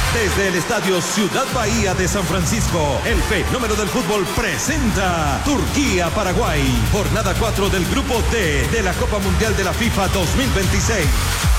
Desde el Estadio Ciudad Bahía de San Francisco, el fenómeno del fútbol presenta Turquía-Paraguay, jornada 4 del Grupo D de la Copa Mundial de la FIFA 2026.